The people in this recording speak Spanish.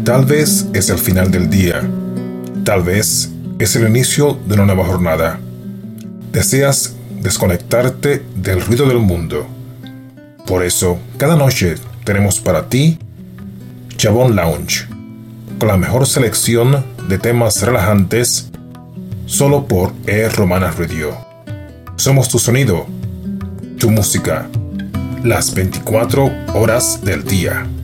Tal vez es el final del día. Tal vez es el inicio de una nueva jornada. Deseas desconectarte del ruido del mundo. Por eso, cada noche tenemos para ti Chabón Lounge, con la mejor selección de temas relajantes, solo por Romana Radio. Somos tu sonido, tu música, las 24 horas del día.